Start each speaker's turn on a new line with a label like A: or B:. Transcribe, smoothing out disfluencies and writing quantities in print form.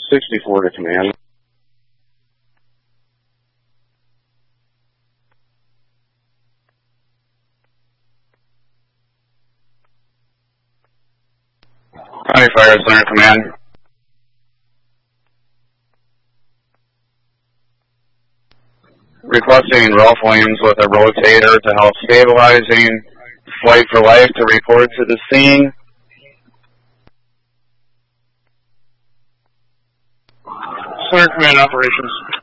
A: 64 to command. County Fire Center Command. Requesting Ralph Williams with a rotator to help stabilizing. Flight for Life to report to the scene.
B: Center Command Operations.